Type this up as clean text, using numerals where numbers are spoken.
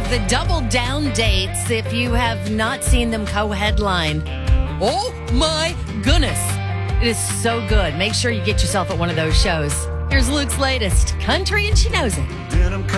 the Double Down dates, if you have not seen them co-headline. Oh my goodness. It is so good. Make sure you get yourself at one of those shows. Here's Luke's latest, Country and She Knows It.